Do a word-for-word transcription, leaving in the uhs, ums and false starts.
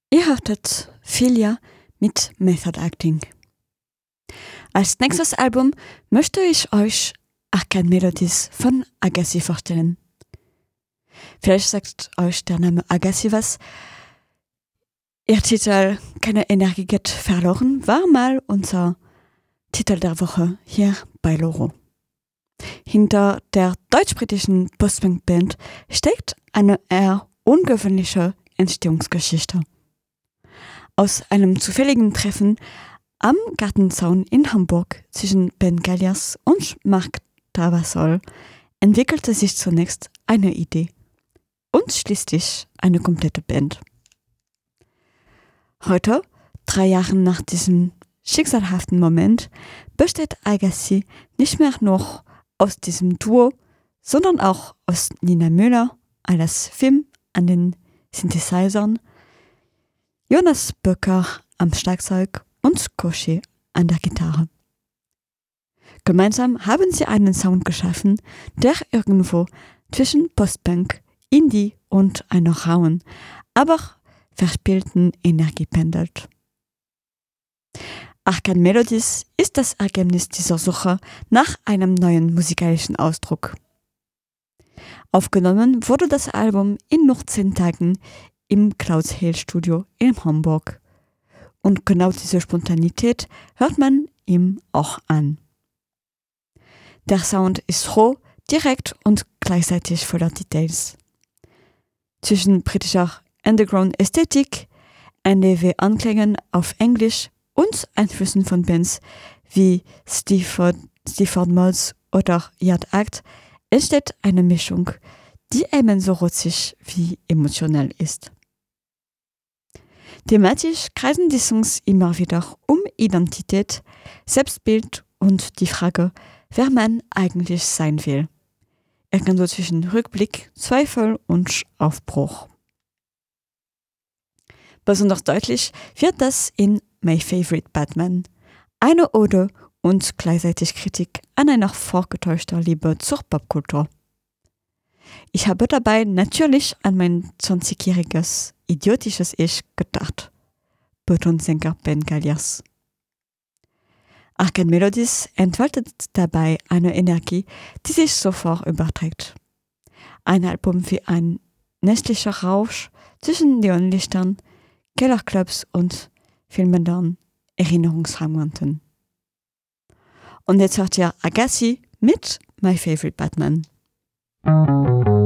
Ihr hörtet Filia mit Method Acting. Als nächstes Album möchte ich euch Arcade Melodies von Agassi vorstellen. Vielleicht sagt euch der Name Agassi was. Ihr Titel Keine Energie geht verloren war mal unser Titel der Woche hier bei Loro. Hinter der deutsch-britischen Post-Punk-Band steckt eine eher ungewöhnliche Entstehungsgeschichte. Aus einem zufälligen Treffen am Gartenzaun in Hamburg zwischen Ben Galliers und Marc Tavasol entwickelte sich zunächst eine Idee und schließlich eine komplette Band. Heute, drei Jahre nach diesem schicksalhaften Moment, besteht Agassi nicht mehr nur aus diesem Duo, sondern auch aus Nina Müller alias Fim an den Synthesizern, Jonas Böcker am Schlagzeug und Koshi an der Gitarre. Gemeinsam haben sie einen Sound geschaffen, der irgendwo zwischen Postpunk, Indie und einer rauen, aber verspielten Energie pendelt. Arcade Melodies ist das Ergebnis dieser Suche nach einem neuen musikalischen Ausdruck. Aufgenommen wurde das Album in nur zehn Tagen im Clouds Hill Studio in Hamburg. Und genau diese Spontanität hört man ihm auch an. Der Sound ist roh, direkt und gleichzeitig voller Details. Zwischen britischer Underground-Ästhetik, N D W-Anklängen auf Englisch und Einflüssen von Bands wie Sleaford, Sleaford Mods oder Yard Act entsteht eine Mischung, die ebenso rotzig wie emotional ist. Thematisch kreisen die Songs immer wieder um Identität, Selbstbild und die Frage, wer man eigentlich sein will. Irgendwo zwischen Rückblick, Zweifel und Aufbruch. Besonders deutlich wird das in My Favorite Batman, eine Ode und gleichzeitig Kritik an einer vorgetäuschter Liebe zur Popkultur. Ich habe dabei natürlich an mein zwanzigjähriges idiotisches Ich gedacht, betont Sänger Ben Galliers. Arcade Melodies entfaltet dabei eine Energie, die sich sofort überträgt. Ein Album wie ein nächtlicher Rausch zwischen Neonlichtern, Kellerclubs und filmenden Erinnerungsfragmenten. Und jetzt hört ihr Agassi mit My Favorite Batman.